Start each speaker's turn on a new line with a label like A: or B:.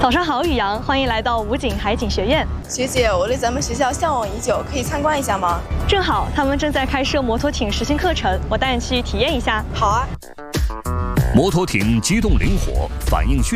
A: 早上好，宇阳，欢迎来到武警海警学院。
B: 学姐，我对咱们学校向往已久，可以参观一下吗？
A: 正好，他们正在开设摩托艇实习课程，我带你去体验一下。
B: 好啊。
C: 摩托艇机动灵活，反应迅